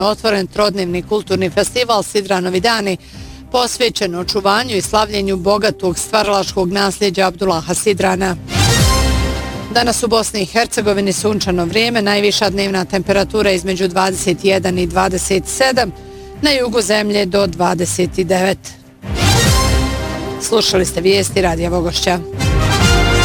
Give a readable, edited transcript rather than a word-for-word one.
otvoren trodnevni kulturni festival Sidranovi dani, posvećen očuvanju i slavljenju bogatog stvaralačkog nasljeđa Abdullaha Sidrana. Danas u Bosni i Hercegovini sunčano vrijeme, najviša dnevna temperatura između 21 i 27, na jugu zemlje do 29. Slušali ste vijesti Radija Vogošća.